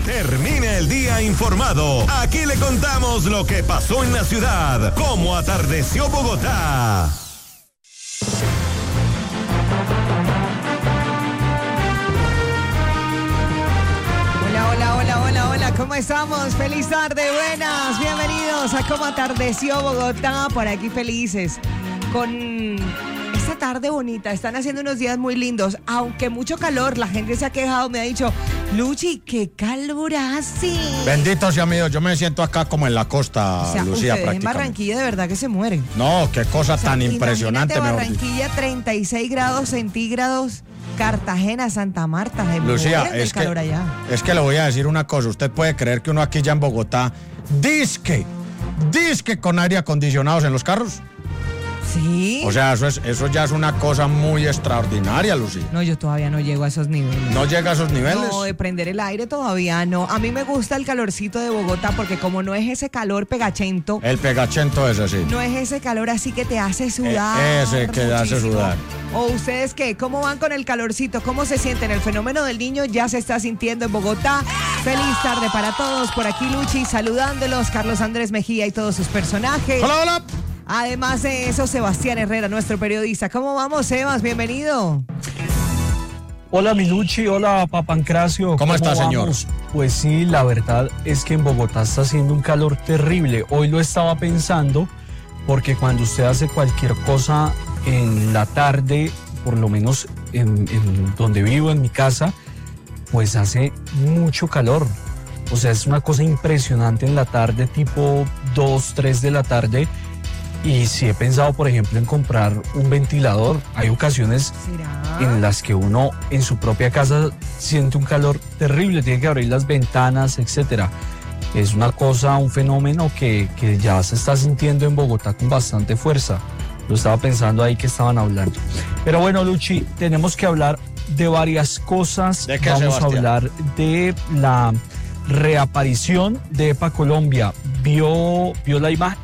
Termina el día informado. Aquí le contamos lo que pasó en la ciudad, cómo atardeció Bogotá. Hola, ¿cómo estamos? Feliz tarde, buenas, bienvenidos a Cómo Atardeció Bogotá, por aquí felices, con esta tarde bonita. Están haciendo unos días muy lindos, aunque mucho calor, la gente se ha quejado, me ha dicho, Luchi, qué calor hace. Bendito sea Dios, yo me siento acá como en la costa, o sea, Lucía, ustedes en Barranquilla de verdad que se mueren. No, qué cosa tan impresionante. Barranquilla, 36 grados centígrados. Cartagena, Santa Marta, Lucía, es que le voy a decir una cosa. Usted puede creer que uno aquí ya en Bogotá disque con aire acondicionados en los carros. Sí. O sea, eso ya es una cosa muy extraordinaria, Lucía. No, yo todavía no llego a esos niveles. ¿No llega a esos niveles? No, de prender el aire todavía no. A mí me gusta el calorcito de Bogotá porque como no es ese calor pegachento. El pegachento ese, sí. No es ese calor así que te hace sudar. Ese que te hace sudar. ¿O ustedes qué? ¿Cómo van con el calorcito? ¿Cómo se sienten? El fenómeno del niño ya se está sintiendo en Bogotá. Feliz tarde para todos. Por aquí Luchi saludándolos. Carlos Andrés Mejía y todos sus personajes. Hola, hola. Además de eso, Sebastián Herrera, nuestro periodista. ¿Cómo vamos, Sebas? Bienvenido. Hola, mi Luchi. Hola, Papancracio. ¿Cómo está, señor? Pues sí, la verdad es que en Bogotá está haciendo un calor terrible. Hoy lo estaba pensando porque cuando usted hace cualquier cosa en la tarde, por lo menos en donde vivo, en mi casa, pues hace mucho calor. O sea, es una cosa impresionante en la tarde, tipo 2, 3 de la tarde. Y sí he pensado, por ejemplo, en comprar un ventilador. Hay ocasiones en las que uno en su propia casa siente un calor terrible, tiene que abrir las ventanas, etcétera. Es una cosa, un fenómeno que ya se está sintiendo en Bogotá con bastante fuerza. Lo estaba pensando ahí que estaban hablando. Pero bueno, Luchi, tenemos que hablar de varias cosas. ¿De qué, Vamos Sebastián? a hablar de la reaparición de EPA Colombia. ¿Vio la imagen?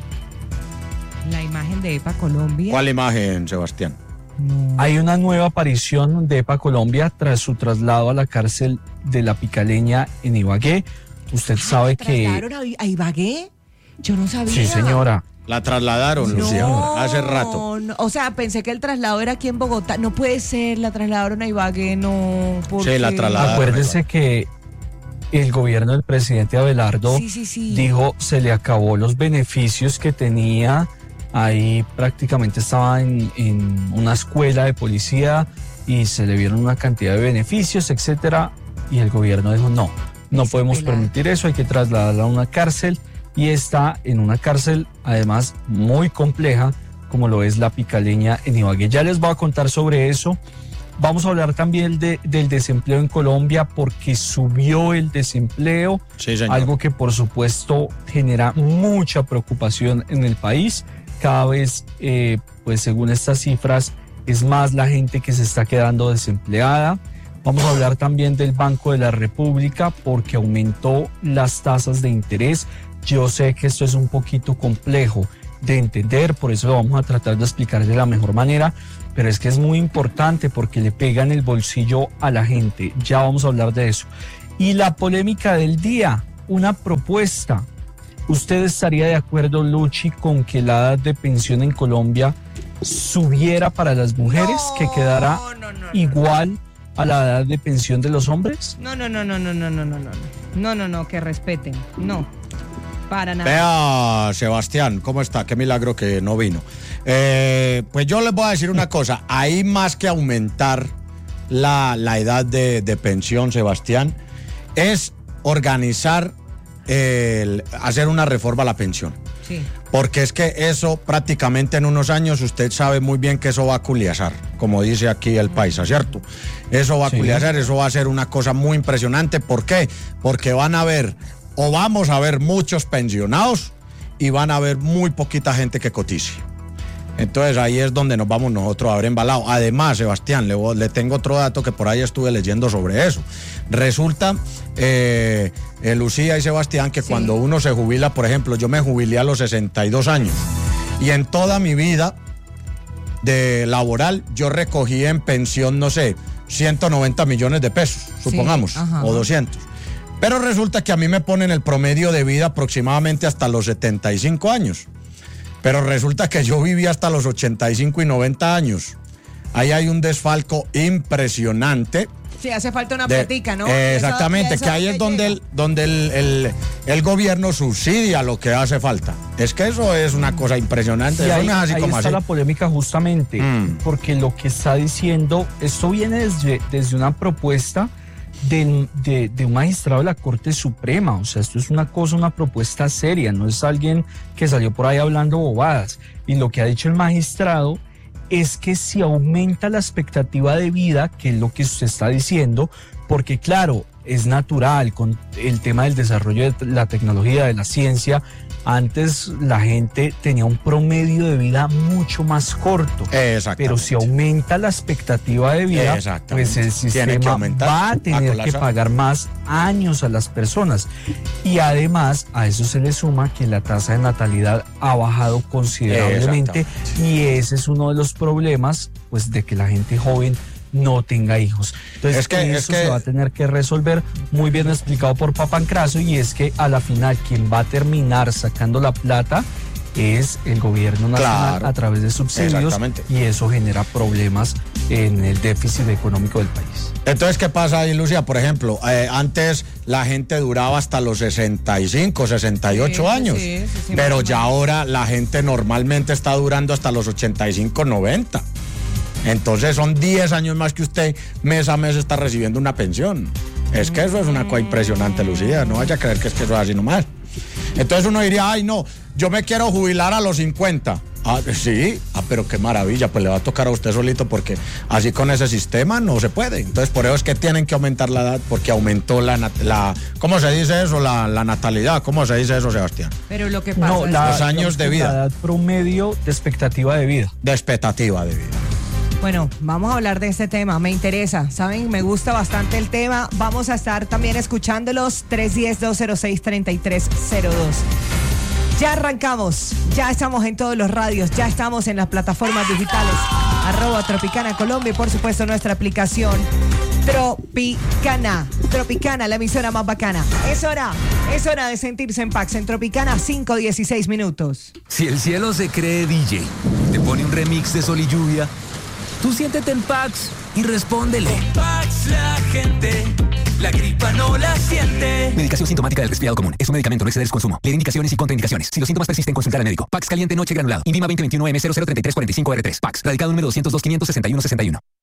La imagen de EPA Colombia. ¿Cuál imagen, Sebastián? No. Hay una nueva aparición de EPA Colombia tras su traslado a la cárcel de La Picaleña en Ibagué. Usted sabe que... ¿Trasladaron a Ibagué? Yo no sabía. Sí, señora. La trasladaron, Lucía, hace rato. No, o sea, pensé que el traslado era aquí en Bogotá. No puede ser, la trasladaron a Ibagué, no. Sí, la trasladaron. Acuérdese que el gobierno del presidente Abelardo Sí. dijo se le acabó los beneficios que tenía. Ahí prácticamente estaba en una escuela de policía y se le vieron una cantidad de beneficios, etcétera. Y el gobierno dijo no podemos permitir eso, hay que trasladarla a una cárcel. Y está en una cárcel, además, muy compleja, como lo es La Picaleña en Ibagué. Ya les voy a contar sobre eso. Vamos a hablar también del desempleo en Colombia, porque subió el desempleo, Sí, señor. algo que por supuesto genera mucha preocupación en el país. Cada vez, pues según estas cifras, es más la gente que se está quedando desempleada. Vamos a hablar también del Banco de la República, porque aumentó las tasas de interés. Yo sé que esto es un poquito complejo de entender, por eso lo vamos a tratar de explicar de la mejor manera, pero es que es muy importante porque le pega en el bolsillo a la gente. Ya vamos a hablar de eso. Y la polémica del día, una propuesta. ¿Usted estaría de acuerdo, Luchi, con que la edad de pensión en Colombia subiera para las mujeres, que quedara igual a la edad de pensión de los hombres? No, que respeten. No, para nada. Vea, Sebastián, ¿cómo está? Qué milagro que no vino. Pues yo les voy a decir una cosa. Hay más que aumentar la edad de pensión, Sebastián, es organizar, hacer una reforma a la pensión. Sí. Porque es que eso prácticamente en unos años usted sabe muy bien que eso va a culiazar, como dice aquí el paisa, ¿cierto? Eso va a culiazar, eso va a ser una cosa muy impresionante. ¿Por qué? Porque van a haber, o vamos a ver muchos pensionados y van a haber muy poquita gente que cotice. Entonces ahí es donde nos vamos nosotros a ver embalado. Además, Sebastián, le tengo otro dato que por ahí estuve leyendo sobre eso. Resulta, Lucía y Sebastián, que cuando uno se jubila, por ejemplo, yo me jubilé a los 62 años y en toda mi vida de laboral yo recogí en pensión, no sé, 190 millones de pesos, supongamos, o 200. Pero resulta que a mí me ponen el promedio de vida aproximadamente hasta los 75 años. Pero resulta que yo viví hasta los 85 y 90 años. Ahí hay un desfalco impresionante. Sí, hace falta una platica, ¿no? Exactamente, eso que ahí es donde el gobierno subsidia lo que hace falta. Es que eso es una cosa impresionante. Y eso ahí, no es así ahí como está así. la polémica justamente, porque lo que está diciendo, esto viene desde una propuesta de un magistrado de la Corte Suprema. O sea, esto es una propuesta seria, no es alguien que salió por ahí hablando bobadas. Y lo que ha dicho el magistrado es que si aumenta la expectativa de vida, que es lo que usted está diciendo, porque claro, es natural con el tema del desarrollo de la tecnología, de la ciencia. Antes la gente tenía un promedio de vida mucho más corto. Pero si aumenta la expectativa de vida, pues el sistema va a tener que pagar más años a las personas. Y además a eso se le suma que la tasa de natalidad ha bajado considerablemente, y ese es uno de los problemas, pues, de que la gente joven no tenga hijos. Entonces eso se va a tener que resolver, muy bien explicado por Papancraso, y es que a la final quien va a terminar sacando la plata es el gobierno nacional a través de subsidios, y eso genera problemas en el déficit económico del país. Entonces, ¿qué pasa ahí, Lucía? Por ejemplo, antes la gente duraba hasta los 65, 68 años, pero ya ahora la gente normalmente está durando hasta los 85, 90. Entonces son 10 años más que usted mes a mes está recibiendo una pensión. Es que eso es una cosa impresionante, Lucía. No vaya a creer que es así nomás. Entonces uno diría, ay no, yo me quiero jubilar a los 50. Sí, pero qué maravilla, pues le va a tocar a usted solito, porque así con ese sistema no se puede. Entonces por eso es que tienen que aumentar la edad, porque aumentó la ¿cómo se dice eso? La natalidad. ¿Cómo se dice eso, Sebastián? Pero lo que pasa los años de vida. La edad promedio de expectativa de vida. De expectativa de vida. Bueno, vamos a hablar de este tema, me interesa, ¿saben? Me gusta bastante el tema. Vamos a estar también escuchándolos, 310-206-3302. Ya arrancamos, ya estamos en todos los radios, ya estamos en las plataformas digitales, @Tropicana Colombia, y por supuesto nuestra aplicación Tropicana, la emisora más bacana. Es hora de sentirse en Pax en Tropicana, 5:16 minutos. Si el cielo se cree DJ, te pone un remix de Sol y Lluvia, tú siéntete en Pax y respóndele. En Pax la gente, la gripa no la siente. Medicación sintomática del resfriado común. Es un medicamento, no exceder su consumo. Leer indicaciones y contraindicaciones. Si los síntomas persisten, consultar al médico. Pax caliente noche granulado. INVIMA 2021 M003345R3. Pax. Radicado número 202-561-61.